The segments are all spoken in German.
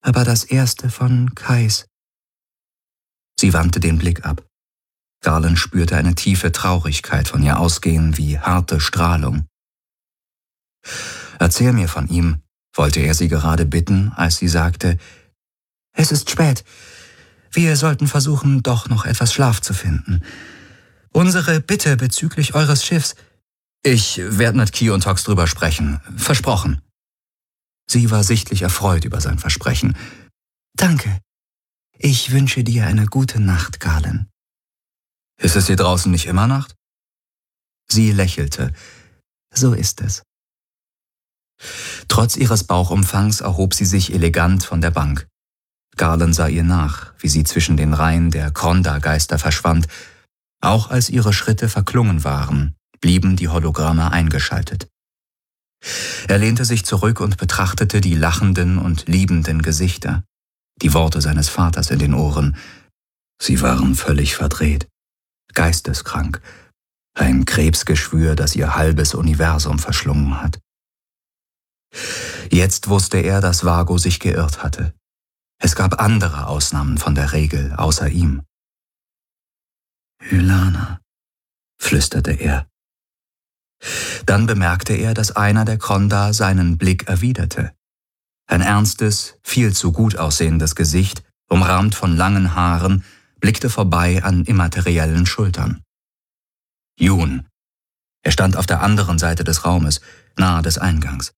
aber das erste von Kais. Sie wandte den Blick ab. Garland spürte eine tiefe Traurigkeit von ihr ausgehen wie harte Strahlung. »Erzähl mir von ihm«, wollte er sie gerade bitten, als sie sagte, »Es ist spät. Wir sollten versuchen, doch noch etwas Schlaf zu finden. Unsere Bitte bezüglich eures Schiffs...« »Ich werde mit Key und Hox drüber sprechen. Versprochen.« Sie war sichtlich erfreut über sein Versprechen. »Danke. Ich wünsche dir eine gute Nacht, Garland.« »Ist es hier draußen nicht immer Nacht?« Sie lächelte. »So ist es.« Trotz ihres Bauchumfangs erhob sie sich elegant von der Bank. Garland sah ihr nach, wie sie zwischen den Reihen der Kronda-Geister verschwand. Auch als ihre Schritte verklungen waren, blieben die Hologramme eingeschaltet. Er lehnte sich zurück und betrachtete die lachenden und liebenden Gesichter, die Worte seines Vaters in den Ohren. Sie waren völlig verdreht, geisteskrank, ein Krebsgeschwür, das ihr halbes Universum verschlungen hat. Jetzt wusste er, dass Vago sich geirrt hatte. Es gab andere Ausnahmen von der Regel, außer ihm. »Ylana«, flüsterte er. Dann bemerkte er, dass einer der Kronda seinen Blick erwiderte. Ein ernstes, viel zu gut aussehendes Gesicht, umrahmt von langen Haaren, blickte vorbei an immateriellen Schultern. Jun. Er stand auf der anderen Seite des Raumes, nahe des Eingangs.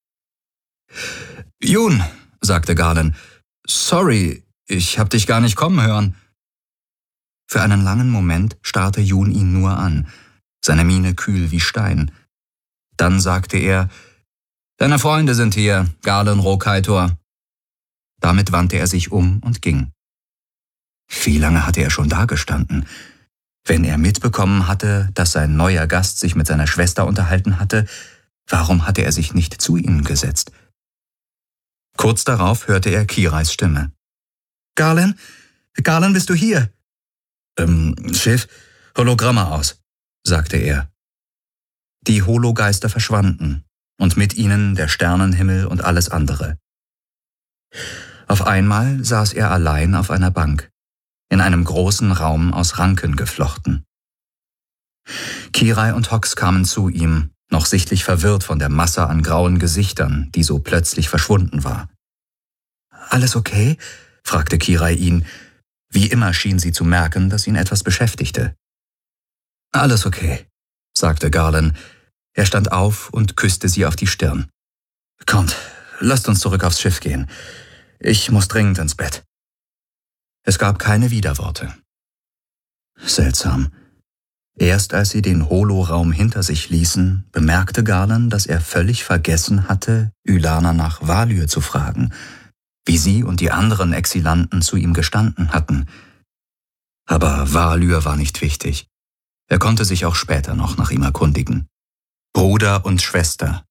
»Jun«, sagte Garland, »sorry, ich hab dich gar nicht kommen hören.« Für einen langen Moment starrte Jun ihn nur an, seine Miene kühl wie Stein. Dann sagte er, »Deine Freunde sind hier, Garland Rokaitor.« Damit wandte er sich um und ging. Wie lange hatte er schon dagestanden? Wenn er mitbekommen hatte, dass sein neuer Gast sich mit seiner Schwester unterhalten hatte, warum hatte er sich nicht zu ihnen gesetzt? Kurz darauf hörte er Kirais Stimme. »Garland? Garland, bist du hier?« »Schiff, Hologramme aus«, sagte er. Die Hologeister verschwanden und mit ihnen der Sternenhimmel und alles andere. Auf einmal saß er allein auf einer Bank, in einem großen Raum aus Ranken geflochten. Kirai und Hox kamen zu ihm, noch sichtlich verwirrt von der Masse an grauen Gesichtern, die so plötzlich verschwunden war. »Alles okay?« fragte Kirai ihn. Wie immer schien sie zu merken, dass ihn etwas beschäftigte. »Alles okay«, sagte Garland. Er stand auf und küsste sie auf die Stirn. »Kommt, lasst uns zurück aufs Schiff gehen. Ich muss dringend ins Bett.« Es gab keine Widerworte. Seltsam. Erst als sie den Holoraum hinter sich ließen, bemerkte Garland, dass er völlig vergessen hatte, Ylana nach Valyr zu fragen, wie sie und die anderen Exilanten zu ihm gestanden hatten. Aber Valyr war nicht wichtig. Er konnte sich auch später noch nach ihm erkundigen. Bruder und Schwester.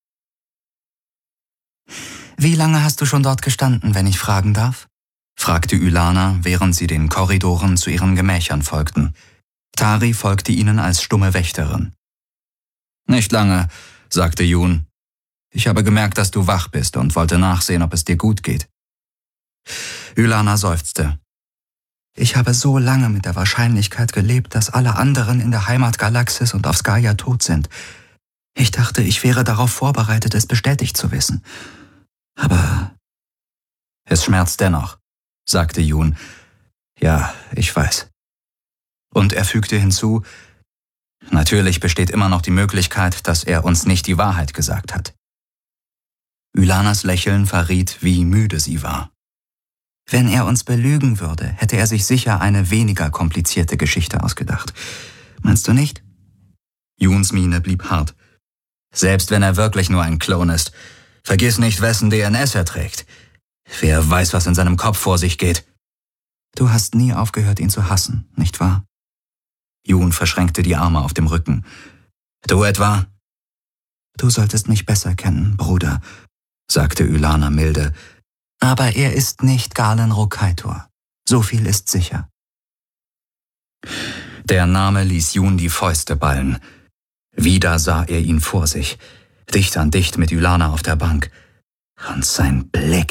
»Wie lange hast du schon dort gestanden, wenn ich fragen darf?« fragte Ylana, während sie den Korridoren zu ihren Gemächern folgten. Tari folgte ihnen als stumme Wächterin. »Nicht lange«, sagte Jun. »Ich habe gemerkt, dass du wach bist und wollte nachsehen, ob es dir gut geht.« Ylana seufzte. »Ich habe so lange mit der Wahrscheinlichkeit gelebt, dass alle anderen in der Heimatgalaxis und auf Skaya tot sind. Ich dachte, ich wäre darauf vorbereitet, es bestätigt zu wissen. Aber es schmerzt dennoch«, sagte Jun. »Ja, ich weiß.« Und er fügte hinzu, »Natürlich besteht immer noch die Möglichkeit, dass er uns nicht die Wahrheit gesagt hat.« Ylanas Lächeln verriet, wie müde sie war. Wenn er uns belügen würde, hätte er sich sicher eine weniger komplizierte Geschichte ausgedacht. Meinst du nicht? Juns Miene blieb hart. Selbst wenn er wirklich nur ein Klon ist, vergiss nicht, wessen DNS er trägt. Wer weiß, was in seinem Kopf vor sich geht. Du hast nie aufgehört, ihn zu hassen, nicht wahr? Jun verschränkte die Arme auf dem Rücken. Du etwa? Du solltest mich besser kennen, Bruder, sagte Ylana milde. Aber er ist nicht Garland Rokaitor. So viel ist sicher. Der Name ließ Jun die Fäuste ballen. Wieder sah er ihn vor sich, dicht an dicht mit Ylana auf der Bank. Und sein Blick.